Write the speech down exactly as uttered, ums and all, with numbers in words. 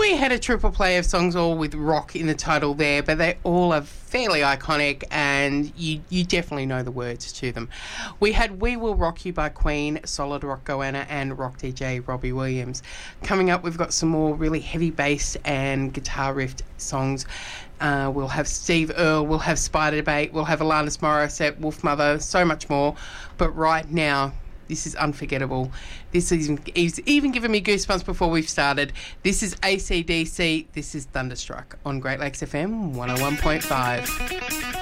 We had a triple play of songs all with rock in the title there, but they all are fairly iconic and you, you definitely know the words to them. We had We Will Rock You by Queen, Solid Rock Goanna and rock D J Robbie Williams. Coming up, we've got some more really heavy bass and guitar riffed songs. Uh, we'll have Steve Earle, we'll have Spider Debate, we'll have Alanis Morissette, Wolf Mother, so much more. But right now, this is unforgettable. This is he's even given me goosebumps before we've started. This is A C D C. This is Thunderstruck on Great Lakes F M one oh one point five.